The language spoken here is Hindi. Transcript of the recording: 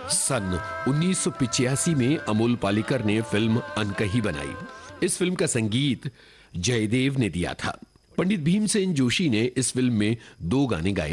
सन 1985 में अमोल पालेकर ने फिल्म अनकही बनाई। इस फिल्म का संगीत जयदेव ने दिया था। पंडित भीमसेन जोशी ने इस फिल्म में 2 गाने गाए